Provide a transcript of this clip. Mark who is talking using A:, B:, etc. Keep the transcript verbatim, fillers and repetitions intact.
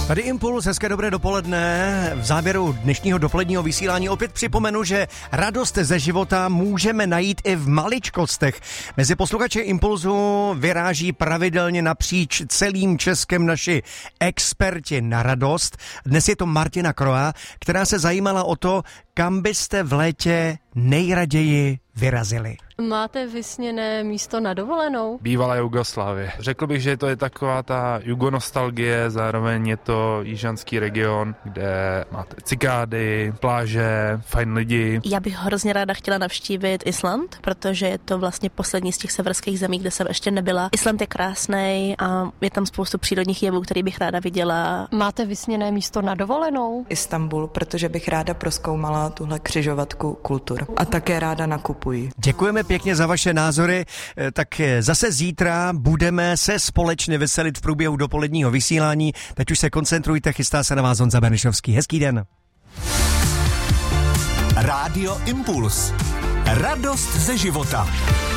A: Tady Impuls, hezké dobré dopoledne. V závěru dnešního dopoledního vysílání opět připomenu, že radost ze života můžeme najít i v maličkostech. Mezi posluchači Impulzu vyráží pravidelně napříč celým Českem naši experti na radost. Dnes je to Martina Kroa, která se zajímala o to, kam byste v létě nejraději vyrazili.
B: Máte vysněné místo na dovolenou?
C: Bývalá Jugoslávie. Řekl bych, že to je taková ta jugonostalgie, zároveň je to jižanský region, kde máte cikády, pláže, fajn lidi.
D: Já bych hrozně ráda chtěla navštívit Island, protože je to vlastně poslední z těch severských zemí, kde jsem ještě nebyla. Island je krásný a je tam spoustu přírodních jevů, který bych ráda viděla.
B: Máte vysněné místo na dovolenou?
E: Istanbul, protože bych ráda prozkoumala tuhle křižovatku kultur. A také ráda nakupuji.
A: Děkujeme pěkně za vaše názory, tak zase zítra budeme se společně veselit v průběhu dopoledního vysílání. Teď už se koncentrujte, chystá se na vás Honza Benešovský. Hezký den.
F: Rádio Impuls. Radost ze života.